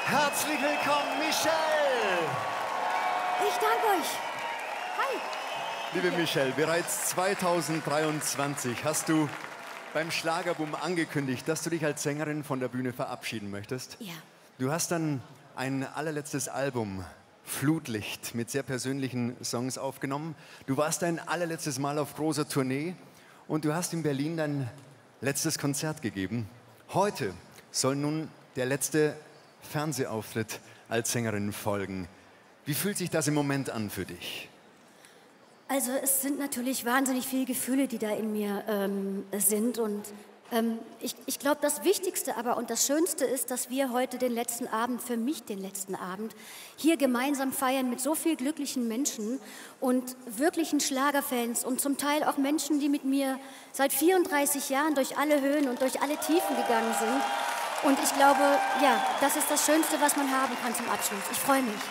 Herzlich willkommen, Michelle! Ich danke euch. Hi. Liebe Michelle, bereits 2023 hast du beim Schlagerboom angekündigt, dass du dich als Sängerin von der Bühne verabschieden möchtest. Ja. Du hast dann ein allerletztes Album, Flutlicht, mit sehr persönlichen Songs aufgenommen. Du warst dein allerletztes Mal auf großer Tournee und du hast in Berlin dein letztes Konzert gegeben. Heute soll nun der letzte Fernsehauftritt als Sängerin folgen. Wie fühlt sich das im Moment an für dich? Also es sind natürlich wahnsinnig viele Gefühle, die da in mir sind. Und ich glaube, das Wichtigste aber und das Schönste ist, dass wir heute den letzten Abend, für mich den letzten Abend, hier gemeinsam feiern mit so vielen glücklichen Menschen und wirklichen Schlagerfans und zum Teil auch Menschen, die mit mir seit 34 Jahren durch alle Höhen und durch alle Tiefen gegangen sind. Und ich glaube, ja, das ist das Schönste, was man haben kann zum Abschluss. Ich freue mich.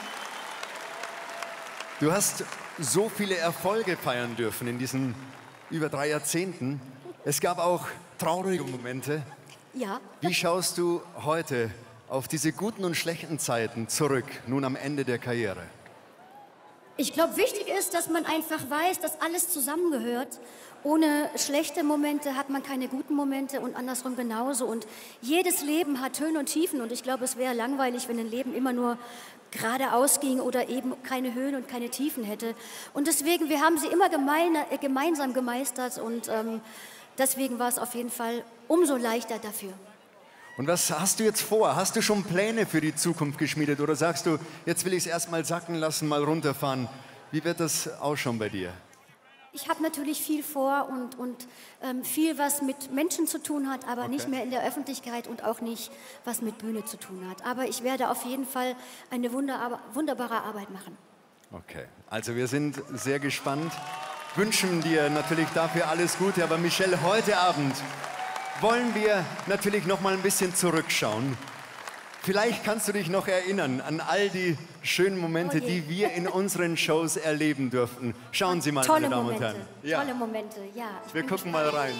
Du hast so viele Erfolge feiern dürfen in diesen über 3 Jahrzehnten. Es gab auch traurige Momente. Ja. Wie schaust du heute auf diese guten und schlechten Zeiten zurück, nun am Ende der Karriere? Ich glaube, wichtig ist, dass man einfach weiß, dass alles zusammengehört. Ohne schlechte Momente hat man keine guten Momente und andersrum genauso. Und jedes Leben hat Höhen und Tiefen. Und ich glaube, es wäre langweilig, wenn ein Leben immer nur geradeaus ging oder eben keine Höhen und keine Tiefen hätte. Und deswegen, wir haben sie immer gemeinsam gemeistert. Und deswegen war es auf jeden Fall umso leichter dafür. Und was hast du jetzt vor? Hast du schon Pläne für die Zukunft geschmiedet? Oder sagst du, jetzt will ich es erst mal sacken lassen, mal runterfahren? Wie wird das ausschauen bei dir? Ich habe natürlich viel vor und viel, was mit Menschen zu tun hat, aber nicht mehr in der Öffentlichkeit und auch nicht, was mit Bühne zu tun hat. Aber ich werde auf jeden Fall eine wunderbare Arbeit machen. Okay, also wir sind sehr gespannt, wünschen dir natürlich dafür alles Gute. Aber Michelle, heute Abend wollen wir natürlich noch mal ein bisschen zurückschauen. Vielleicht kannst du dich noch erinnern an all die schönen Momente, die wir in unseren Shows erleben durften. Schauen Sie mal, meine Damen und Herren. Ja. Tolle Momente, ja. Wir gucken mal rein.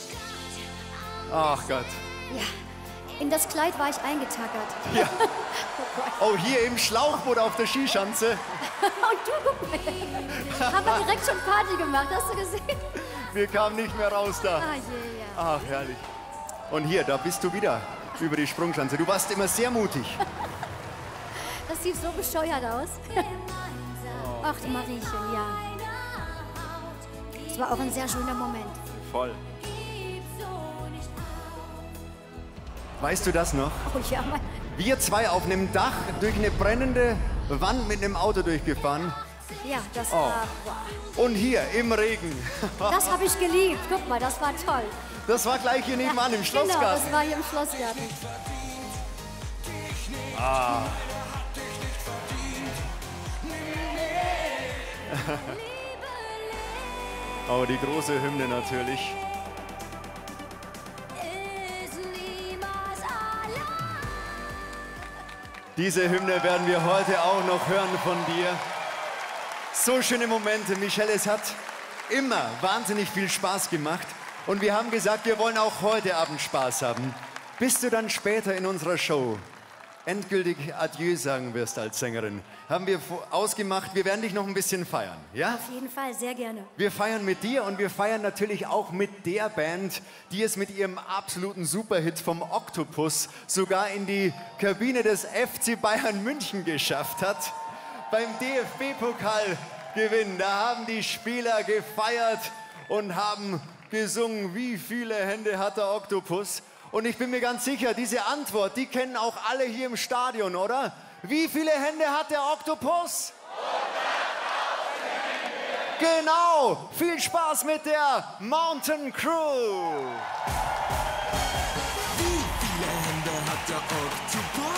Ach Gott. Ja, in das Kleid war ich eingetackert. Ja. Oh, hier im Schlauchboot auf der Skischanze. Und du, guck mal. Haben wir direkt schon Party gemacht, hast du gesehen? Wir kamen nicht mehr raus da. Ah, je, ja. Ach, herrlich. Und hier, da bist du wieder. Über die Sprungschanze. Du warst immer sehr mutig. Das sieht so bescheuert aus. Ach, die Mariechen, ja. Es war auch ein sehr schöner Moment. Voll. Weißt du das noch? Oh ja, Mann. Wir zwei auf einem Dach durch eine brennende Wand mit einem Auto durchgefahren. Ja, das war... Wow. Und hier im Regen. Das habe ich geliebt. Guck mal, das war toll. Das war gleich hier nebenan im Schlossgarten. Genau, das war hier im Schlossgarten. Ah. Oh, die große Hymne natürlich. Diese Hymne werden wir heute auch noch hören von dir. So schöne Momente, Michelle. Es hat immer wahnsinnig viel Spaß gemacht. Und wir haben gesagt, wir wollen auch heute Abend Spaß haben. Bis du dann später in unserer Show endgültig Adieu sagen wirst als Sängerin, haben wir ausgemacht, wir werden dich noch ein bisschen feiern, ja? Auf jeden Fall, sehr gerne. Wir feiern mit dir und wir feiern natürlich auch mit der Band, die es mit ihrem absoluten Superhit vom Oktopus sogar in die Kabine des FC Bayern München geschafft hat. Beim DFB-Pokalgewinn, da haben die Spieler gefeiert und haben gesungen, wie viele Hände hat der Oktopus? Und ich bin mir ganz sicher, diese Antwort, die kennen auch alle hier im Stadion, oder? Wie viele Hände hat der Oktopus? 100.000 Hände! Genau! Viel Spaß mit der Mountain Crew! Wie viele Hände hat der Oktopus?